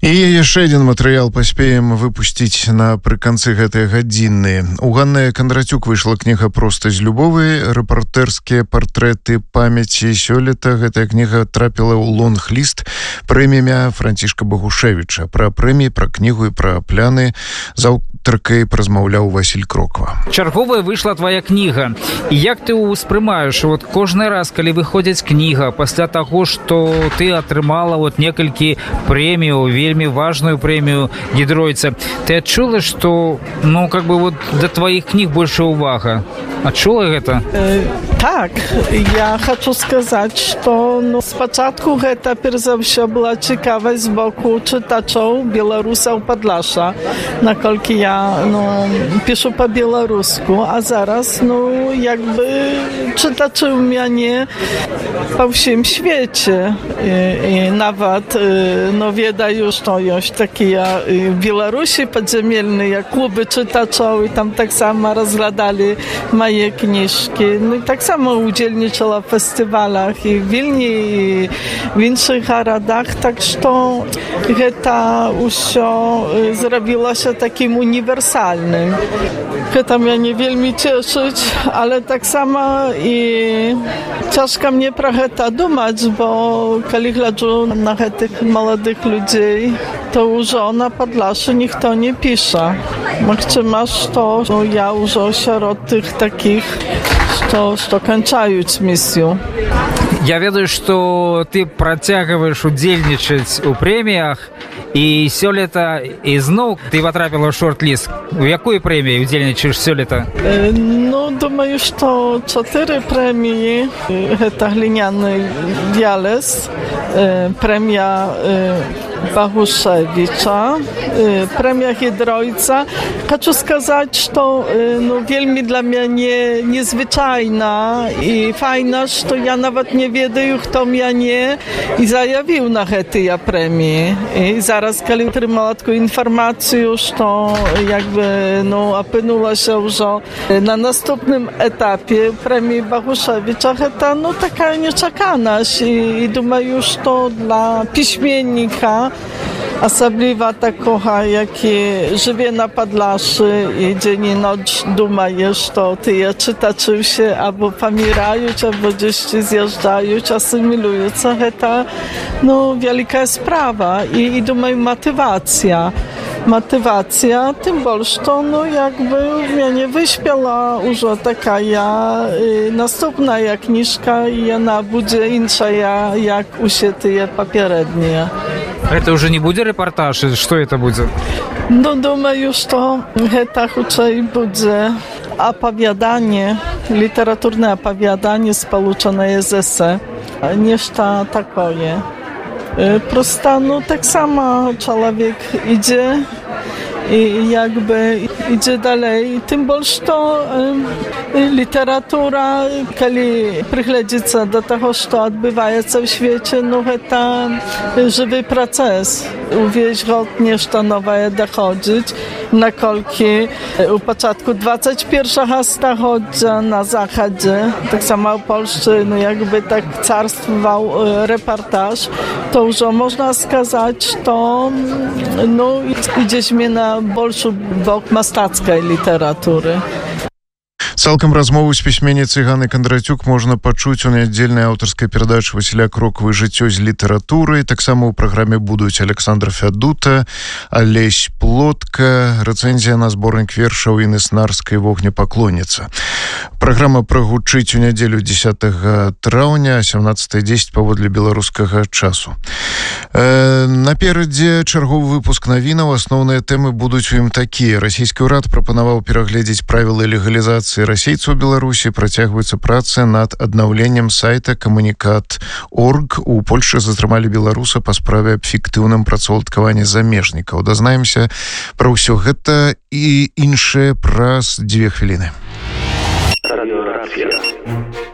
І яшчэ адзін матэрыял паспеем выпусціць напрыканцы гэтай гадзіны. У Ганны Кондратюк выйшла кніга «Проста з любовы», рэпартэрскія партрэты памяці. Сёлета гэтая кніга трапіла ў лонг-ліст прэмія Францішка Багушевіча. Пра прэміі, пра кнігу і пра пляны з аўтаркай празмаўляў Васіль Кроква. Чарговая выйшла твоя кніга. І як ты ўспрымаеш кожны раз, калі выходзіць кніга, пасля таго, што ты атрымала некалькі прэміяў, вельмі важную прэмію Гідройца. Ты адчула, што да твоих кніг больше увага? Адчула гэта? Так, я хочу сказаць, што спачатку гэта перш за ўсё была цікавасць з боку чытачоў беларусаў Падлаша, наколькі я пішу па-беларуску, а зараз чытачы ў мяне па ўсім свеце і нават ведаю, што ёсць такія в Беларусі падзямельныя клубы чытачоў, і там таксама разглядалі мае кніжкі. І таксама удзельнічала в фестывалях і в Вільні, і в іншых гарадах, так што гэта ўсё зрабілася такім універсальным. Гэта мяне вельмі цешыць, але таксама і цяжка мне пра гэта думаць, бо калі гляджу на гэтых маладых людзей, то ўжо на Падлашы ніхто не піша. Магчыма, што я ўжо сярод тых такіх, што канчаюць місію. Я ведаю, што ты працягваеш удзельнічаць у прэміях, і сёлета ізноў ты патрапіла ў шорт-ліст. У якой прэміі удзельнічаеш сёлета? Думаю, што 4 прэміі. Гэта гліняны Ялес, прэмія Багушевіча, прэмія Гідройца. Хочу сказаць, што вельмі для мяне незвычайна і файна, што я нават не ведаю, хто мяне і заявіў на гэтыя прэміі. І зараз, калі атрымала такую інфармацыю, што апынулася ўжо на наступным этапе прэміі Багушевіча, гэта такая нечаканасць. І думаю, што для пісьменніка, асабліва такога, які жыве на Падлашы і дзень і ноч думае, што тыя чытачы ўсе або паміраюць, або дзесьці з'язджаюць, асімілююцца. Гэта вялікая справа і думаю, матывацыя. Матывацыя, тым больш, што у мяне выспела ўжо такая наступная кніжка, і яна будзе іншая, як усе тыя папярэднія. Это уже не будзе рэпартаж? Што это будзе? Думаю, што гэта хутчэй будзе апавяданне, літаратурнае апавяданне спалучанае з эсэ. Нешта такое. Проста, таксама чалавек ідзе i jakby idzie dalej. Tym больш, што літаратура, калі прыгледзіцца да таго, што адбываецца ў свеце, гэта жывы працэс. Увесь год нешта новае даходзіць, наколькі у пачатку 21 стагоддзя на захадзе, таксама ў Польшчы, jakby tak carstwował reportaż, to ўжо можна сказаць, што ідзеśmy na большы бок мастацкай літаратуры. Цалкам размову з пісьменніцай Ганнай Кондратюк можна пачуць у нядзельнай аўтарскай перадачы Васіля Кроквы «Жыццё з літаратурай». Таксама ў праграме будуць Александра Фядута, Алесь Плотка, рэцэнзія на зборнік вершаў Інны Снарскай «Вогнепаклонніца». Праграма прагучыць у нядзелю 10 траўня, 17:10 паводле беларускага часу. Наперадзе чарговы выпуск навінаў. Асноўныя тэмы будуць у ім такія. Расійскі ўрад прапанаваў перагледзець правілы легалізацыі расейцаў у Беларусі. Працягваюцца працы над аднаўленнем сайта камунікат.орг. У Польшчы затрымалі беларуса па справе аб фіктыўным працаўладкаванні замежнікаў. Дазнаемся пра ўсё гэта і іншае праз 2 хвіліны. Радіографія.